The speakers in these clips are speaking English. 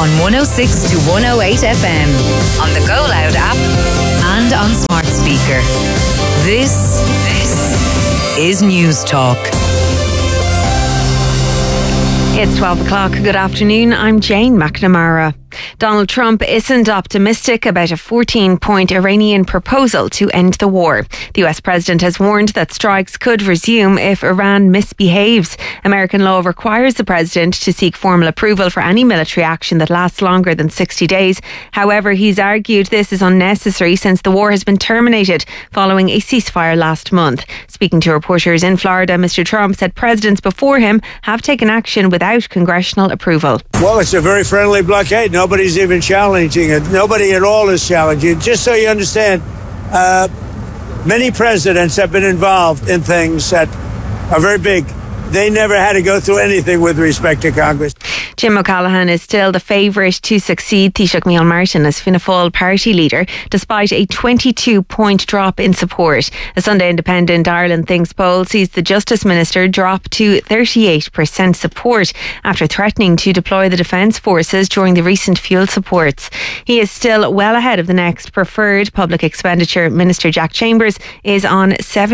on 106 to 108 FM, on the Go Loud app and on smart speaker. This is News Talk. It's 12 o'clock. Good afternoon. I'm Jane McNamara. Donald Trump isn't optimistic about a 14-point Iranian proposal to end the war. The US president has warned that strikes could resume if Iran misbehaves. American law requires the president to seek formal approval for any military action that lasts longer than 60 days. However, he's argued this is unnecessary since the war has been terminated following a ceasefire last month. Speaking to reporters in Florida, Mr. Trump said presidents before him have taken action without congressional approval. Well, it's a very friendly blockade. Nobody's even challenging it. Nobody at all is challenging it. Just so you understand, many presidents have been involved in things that are very big. They never had to go through anything with respect to Congress. Jim O'Callaghan is still the favourite to succeed Taoiseach Micheál Martin as Fianna Fáil party leader, despite a 22-point drop in support. A Sunday Independent Ireland Thinks poll sees the Justice Minister drop to 38% support after threatening to deploy the Defence Forces during the recent fuel supports. He is still well ahead of the next preferred public expenditure Minister. Jack Chambers is on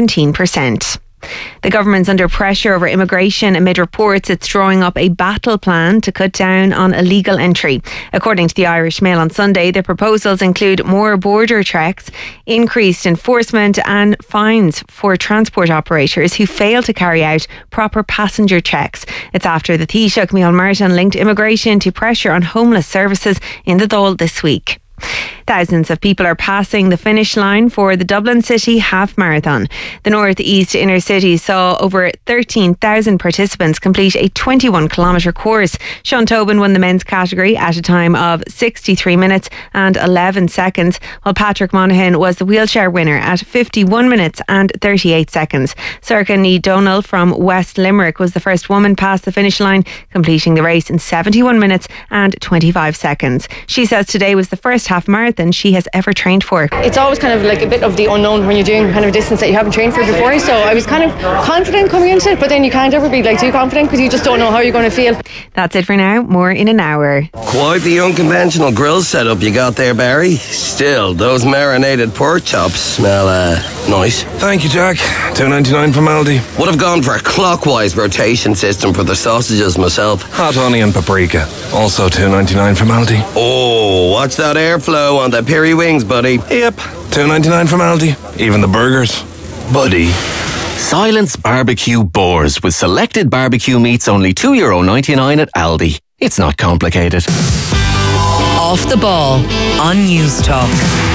17%. The government's under pressure over immigration amid reports it's drawing up a battle plan to cut down on illegal entry. According to the Irish Mail on Sunday, the proposals include more border checks, increased enforcement and fines for transport operators who fail to carry out proper passenger checks. It's after the Taoiseach Micheál Martin linked immigration to pressure on homeless services in the Dáil this week. Thousands of people are passing the finish line for the Dublin City Half Marathon. The North East inner city saw over 13,000 participants complete a 21-kilometre course. Sean Tobin won the men's category at a time of 63 minutes and 11 seconds, while Patrick Monaghan was the wheelchair winner at 51 minutes and 38 seconds. Circa Ní Donald from West Limerick was the first woman past the finish line, completing the race in 71 minutes and 25 seconds. She says today was the first half marathon she has ever trained for. It's always kind of like a bit of the unknown when you're doing kind of a distance that you haven't trained for before, so I was kind of confident coming into it, but then you can't ever be like too confident because you just don't know how you're going to feel. That's it for now. More in an hour. Quite the unconventional grill setup you got there, Barry. Still, those marinated pork chops smell nice. Thank you, Jack. $2.99 from Aldi. Would have gone for a clockwise rotation system for the sausages myself. Hot onion paprika. Also $2.99 from Aldi. Oh, watch that airflow on the peri wings, buddy. Yep. $2.99 from Aldi. Even the burgers. Buddy. Silence Barbecue Boars with selected barbecue meats only €2.99 at Aldi. It's not complicated. Off the Ball on News Talk.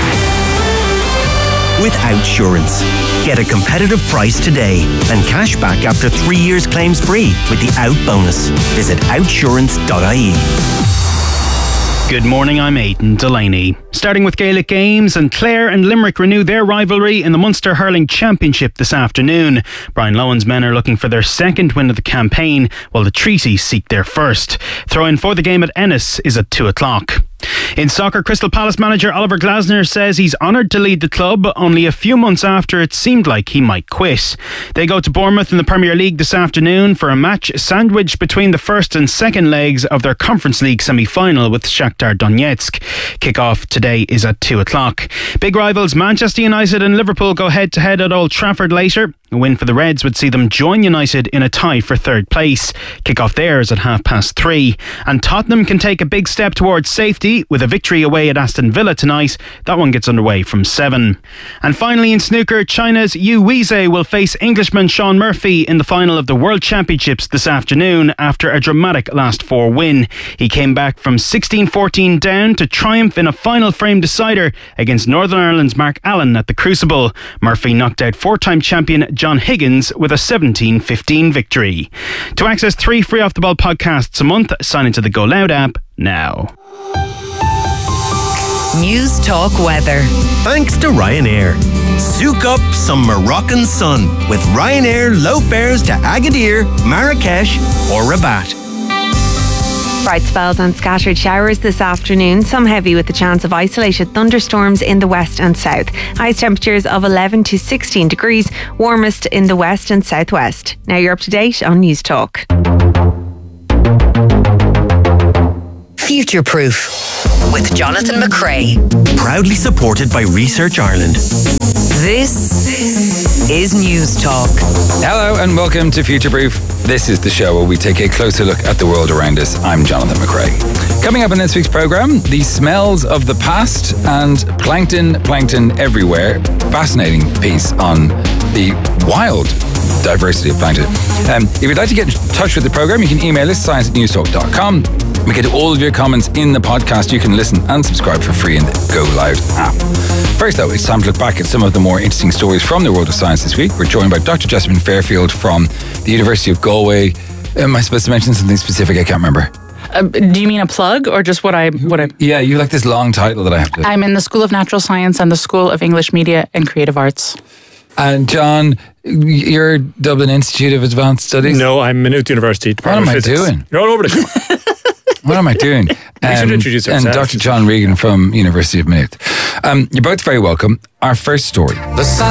With Outsurance. Get a competitive price today and cash back after 3 years claims free with the Out bonus. Visit outsurance.ie. Good morning, I'm Aidan Delaney. Starting with Gaelic games, and Clare and Limerick renew their rivalry in the Munster Hurling Championship this afternoon. Brian Lowen's men are looking for their second win of the campaign, while the Treaties seek their first. Throw-in for the game at Ennis is at 2 o'clock. In soccer, Crystal Palace manager Oliver Glasner says he's honoured to lead the club only a few months after it seemed like he might quit. They go to Bournemouth in the Premier League this afternoon for a match sandwiched between the first and second legs of their Conference League semi-final with Shakhtar Donetsk. Kick-off today is at 2 o'clock. Big rivals Manchester United and Liverpool go head-to-head at Old Trafford later. A win for the Reds would see them join United in a tie for third place. Kick-off there is at 3:30. And Tottenham can take a big step towards safety with a victory away at Aston Villa tonight. That one gets underway from 7. And finally in snooker, China's Yu Weizhe will face Englishman Sean Murphy in the final of the World Championships this afternoon after a dramatic last 4 win. He came back from 16-14 down to triumph in a final frame decider against Northern Ireland's Mark Allen at the Crucible. Murphy knocked out 4-time champion John Higgins with a 17-15 victory. To access 3 free Off the Ball podcasts a month, sign into the Go Loud app now. News Talk weather. Thanks to Ryanair. Soak up some Moroccan sun with Ryanair low fares to Agadir, Marrakesh or Rabat. Bright spells and scattered showers this afternoon, some heavy with the chance of isolated thunderstorms in the west and south. Highest temperatures of 11 to 16 degrees, warmest in the west and southwest. Now you're up to date on News Talk. Future Future Proof with Jonathan McRae. Proudly supported by Research Ireland. This is News Talk. Hello and welcome to Future Proof. This is the show where we take a closer look at the world around us. I'm Jonathan McRae. Coming up in this week's programme, the smells of the past and plankton everywhere. Fascinating piece on the wild diversity of plankton. If you'd like to get in touch with the programme, you can email us, science@newstalk.com. We get all of your comments in the podcast. You can listen and subscribe for free in the Go Loud app. First, though, it's time to look back at some of the more interesting stories from the world of science this week. We're joined by Dr. Jessamine Fairfield from the University of Galway. Am I supposed to mention something specific? I can't remember. Do you mean a plug or just what I? Yeah, you like this long title that I have to... I'm in the School of Natural Science and the School of English Media and Creative Arts. And John, you're Dublin Institute of Advanced Studies? No, I'm Maynooth University. Department What am of Physics. I doing? You're all over the shop. What am I doing? We should introduce ourselves. And Dr. John Regan from University of Maynooth. You're both very welcome. Our first story.